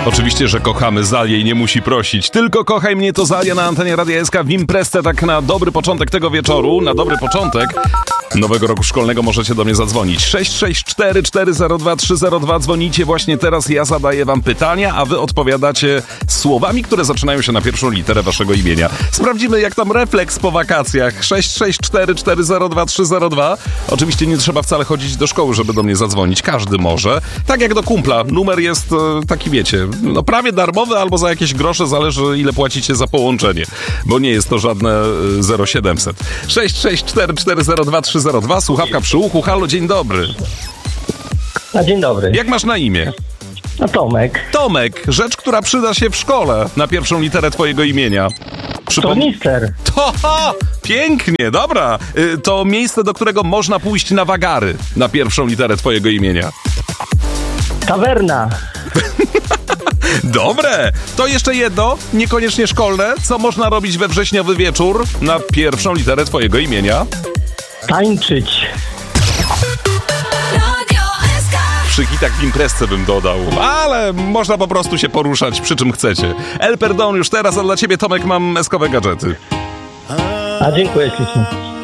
Oczywiście, że kochamy. Zaliej nie musi prosić. Tylko kochaj mnie to Zalia na antenie Radia SK w imprezce, tak na dobry początek tego wieczoru, na dobry początek nowego roku szkolnego możecie do mnie zadzwonić. 664 402 302. Dzwonicie właśnie teraz, ja zadaję wam pytania, a wy odpowiadacie słowami, które zaczynają się na pierwszą literę waszego imienia. Sprawdzimy, jak tam refleks po wakacjach. 664 402 302. Oczywiście nie trzeba wcale chodzić do szkoły, żeby do mnie zadzwonić. Każdy może. Tak jak do kumpla. Numer jest taki, wiecie, no prawie darmowy albo za jakieś grosze, zależy ile płacicie za połączenie, bo nie jest to żadne 0700. 664 402 302. Słuchawka przy uchu. Halo, dzień dobry. A dzień dobry. Jak masz na imię? No Tomek. Tomek, rzecz, która przyda się w szkole na pierwszą literę twojego imienia. To mister. To pięknie, dobra. To miejsce, do którego można pójść na wagary na pierwszą literę twojego imienia. Tawerna. Dobre. To jeszcze jedno, niekoniecznie szkolne. Co można robić we wrześniowy wieczór na pierwszą literę twojego imienia? Tańczyć. Przy hitach w imprezce bym dodał, ale można po prostu się poruszać przy czym chcecie. El Perdon już teraz, a dla ciebie, Tomek, mam eskowe gadżety. A dziękuję ślicznie.